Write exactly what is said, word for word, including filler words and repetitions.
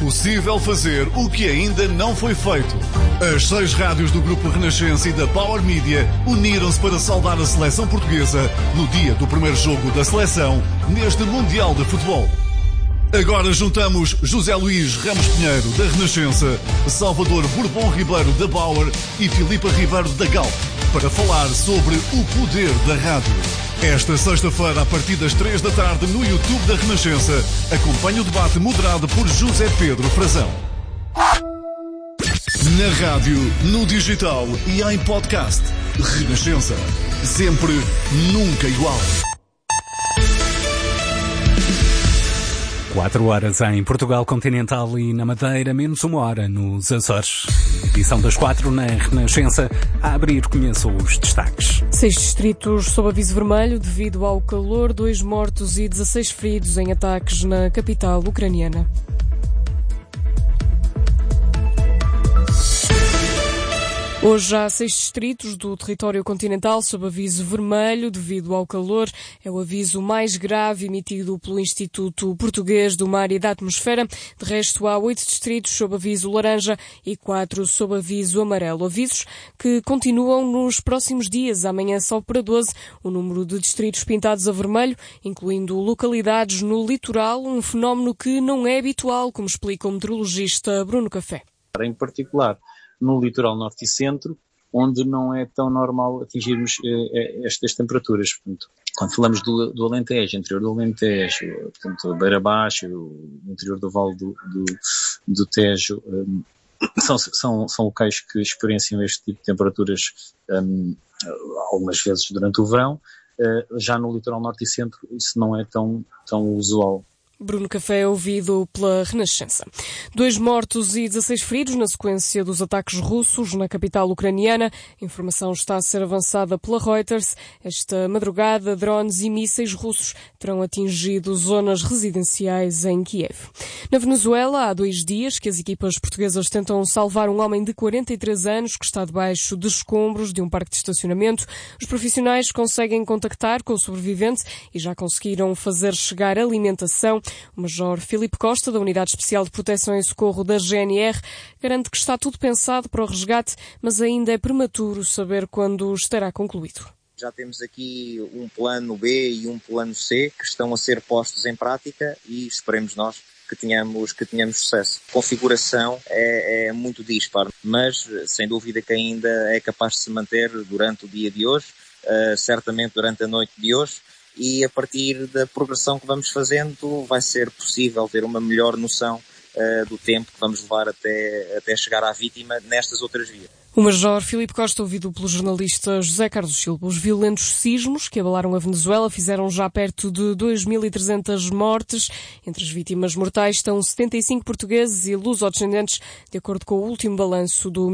possível fazer o que ainda não foi feito. As seis rádios do Grupo Renascença e da Power Media uniram-se para saudar a seleção portuguesa no dia do primeiro jogo da seleção neste Mundial de Futebol. Agora juntamos José Luís Ramos Pinheiro, da Renascença, Salvador Bourbon Ribeiro, da Bauer e Filipa Ribeiro, da Galp, para falar sobre o poder da rádio. Esta sexta-feira, a partir das três da tarde, no YouTube da Renascença, acompanhe o debate moderado por José Pedro Frazão. Na rádio, no digital e em podcast. Renascença. Sempre, nunca igual. Quatro horas em Portugal Continental e na Madeira, menos uma hora nos Açores. Edição das quatro na Renascença. A abrir, conheço os destaques. Seis distritos sob aviso vermelho devido ao calor, dois mortos e dezasseis feridos em ataques na capital ucraniana. Hoje há seis distritos do território continental sob aviso vermelho devido ao calor. É o aviso mais grave emitido pelo Instituto Português do Mar e da Atmosfera. De resto, há oito distritos sob aviso laranja e quatro sob aviso amarelo. Avisos que continuam nos próximos dias. Amanhã sobe para doze o número de distritos pintados a vermelho, incluindo localidades no litoral, um fenómeno que não é habitual, como explica o meteorologista Bruno Café. Em particular, no litoral norte e centro, onde não é tão normal atingirmos eh, estas temperaturas. Portanto, quando falamos do, do Alentejo, interior do Alentejo, portanto, Beira Baixa, o interior do Vale do, do, do Tejo, um, são, são, são locais que experienciam este tipo de temperaturas um, algumas vezes durante o verão. Uh, já no litoral norte e centro isso não é tão, tão usual. Bruno Café, ouvido pela Renascença. Dois mortos e dezasseis feridos na sequência dos ataques russos na capital ucraniana. A informação está a ser avançada pela Reuters. Esta madrugada, drones e mísseis russos terão atingido zonas residenciais em Kiev. Na Venezuela, há dois dias que as equipas portuguesas tentam salvar um homem de quarenta e três anos que está debaixo de escombros de um parque de estacionamento. Os profissionais conseguem contactar com o sobrevivente e já conseguiram fazer chegar alimentação. O Major Filipe Costa, da Unidade Especial de Proteção e Socorro da G N R, garante que está tudo pensado para o resgate, mas ainda é prematuro saber quando estará concluído. Já temos aqui um plano B e um plano C que estão a ser postos em prática e esperemos nós que tenhamos, que tenhamos sucesso. A configuração é, é muito dispar, mas sem dúvida que ainda é capaz de se manter durante o dia de hoje, uh, certamente durante a noite de hoje. E a partir da progressão que vamos fazendo vai ser possível ter uma melhor noção uh, do tempo que vamos levar até, até chegar à vítima nestas outras vias. O Major Filipe Costa, ouvido pelo jornalista José Carlos Silva. Os violentos sismos que abalaram a Venezuela fizeram já perto de dois mil e trezentas mortes. Entre as vítimas mortais estão setenta e cinco portugueses e luso-descendentes, de acordo com o último balanço do